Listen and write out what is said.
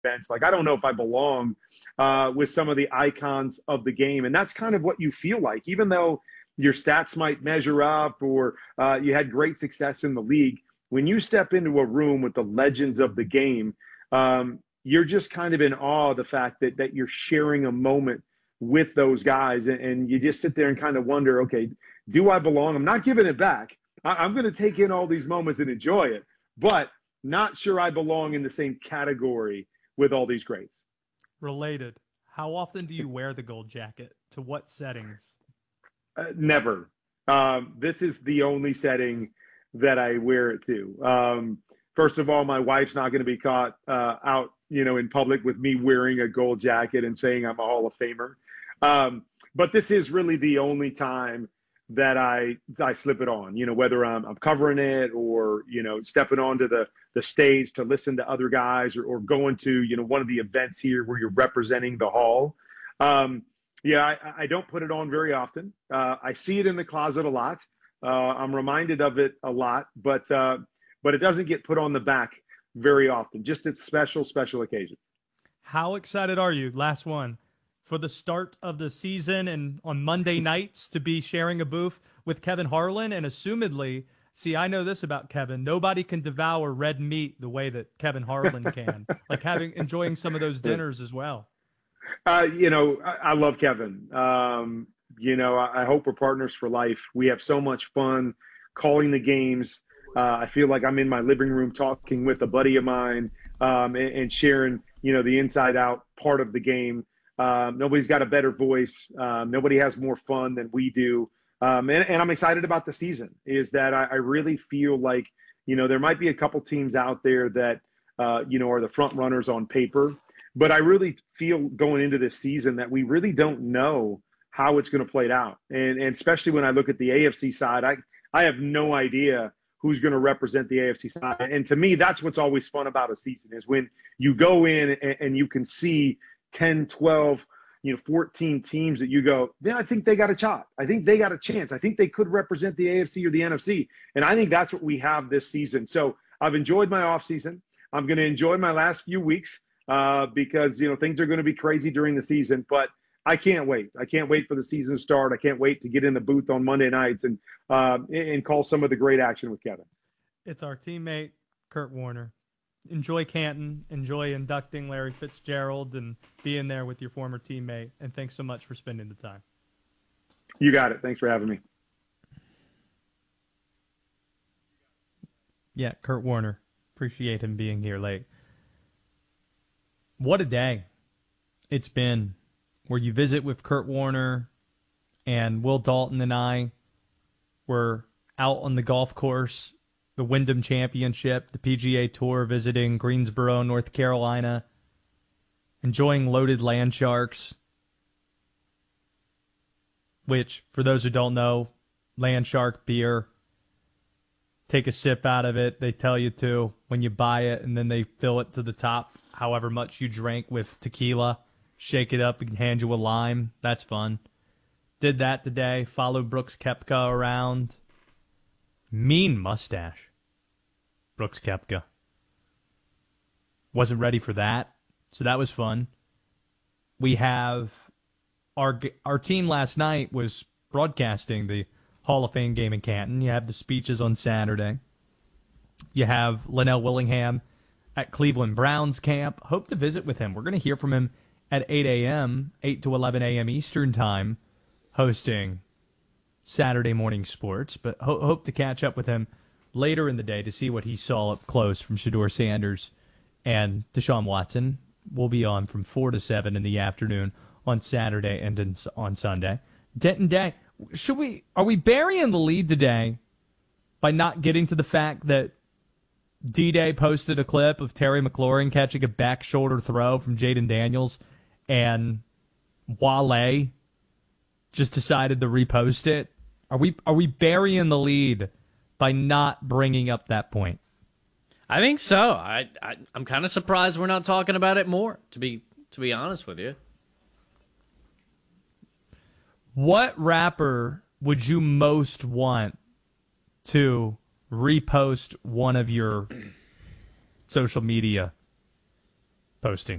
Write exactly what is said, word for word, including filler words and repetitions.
events. Like, I don't know if I belong uh, with some of the icons of the game. And that's kind of what you feel like, even though your stats might measure up or uh, you had great success in the league. When you step into a room with the legends of the game, um, you're just kind of in awe of the fact that that you're sharing a moment with those guys. And, and you just sit there and kind of wonder, okay, do I belong? I'm not giving it back. I, I'm going to take in all these moments and enjoy it, but not sure I belong in the same category with all these greats. Related, how often do you wear the gold jacket? To what settings? Uh, never. Um, this is the only setting that I wear it to. Um, first of all, my wife's not going to be caught uh, out, you know, in public with me wearing a gold jacket and saying I'm a Hall of Famer. Um, but this is really the only time that I I slip it on. You know, whether I'm, I'm covering it or you know stepping onto the the stage to listen to other guys or, or going to you know one of the events here where you're representing the Hall. Um, Yeah, I, I don't put it on very often. Uh, I see it in the closet a lot. Uh, I'm reminded of it a lot, but uh, but it doesn't get put on the back very often. Just at special, special occasions. How excited are you? Last one. For the start of the season and on Monday nights to be sharing a booth with Kevin Harlan and assumedly, see, I know this about Kevin. Nobody can devour red meat the way that Kevin Harlan can. Like having enjoying some of those dinners as well. Uh, you know, I, I love Kevin. Um, you know, I, I hope we're partners for life. We have so much fun calling the games. Uh, I feel like I'm in my living room talking with a buddy of mine um, and, and sharing, you know, the inside out part of the game. Um, nobody's got a better voice. Um, nobody has more fun than we do. Um, and, and I'm excited about the season is that I, I really feel like, you know, there might be a couple teams out there that, uh, you know, are the front runners on paper. But I really feel going into this season that we really don't know how it's going to play out. And, and especially when I look at the A F C side, I, I have no idea who's going to represent the A F C side. And to me, that's what's always fun about a season is when you go in and, and you can see ten, twelve, you know, fourteen teams that you go, yeah, I think they got a shot. I think they got a chance. I think they could represent the A F C or the N F C. And I think that's what we have this season. So I've enjoyed my offseason. I'm going to enjoy my last few weeks. Uh, because, you know, things are going to be crazy during the season, but I can't wait. I can't wait for the season to start. I can't wait to get in the booth on Monday nights and uh, and call some of the great action with Kevin. It's our teammate, Kurt Warner. Enjoy Canton. Enjoy inducting Larry Fitzgerald and being there with your former teammate. And thanks so much for spending the time. You got it. Thanks for having me. Yeah, Kurt Warner. Appreciate him being here late. What a day it's been where you visit with Kurt Warner and Will Dalton and I were out on the golf course, the Wyndham Championship, the P G A Tour, visiting Greensboro, North Carolina, enjoying loaded land sharks, which, for those who don't know, land shark beer, take a sip out of it. They tell you to when you buy it, and then they fill it to the top. However much you drank with tequila, shake it up and hand you a lime. That's fun. Did that today. Followed Brooks Koepka around. Mean mustache. Brooks Koepka. Wasn't ready for that, so that was fun. We have our our team last night was broadcasting the Hall of Fame game in Canton. You have the speeches on Saturday. You have Linnell Willingham at Cleveland Browns camp. Hope to visit with him. We're going to hear from him at eight a.m., eight to eleven a.m. Eastern time, hosting Saturday morning sports. But ho- hope to catch up with him later in the day to see what he saw up close from Shedeur Sanders and Deshaun Watson. We'll be on from four to seven in the afternoon on Saturday and in, on Sunday. Denton Day, should we, are we burying the lead today by not getting to the fact that D-Day posted a clip of Terry McLaurin catching a back shoulder throw from Jaden Daniels, and Wale just decided to repost it? Are we are we burying the lead by not bringing up that point? I think so. I, I I'm kind of surprised we're not talking about it more. To be to be honest with you, what rapper would you most want to repost one of your social media posting.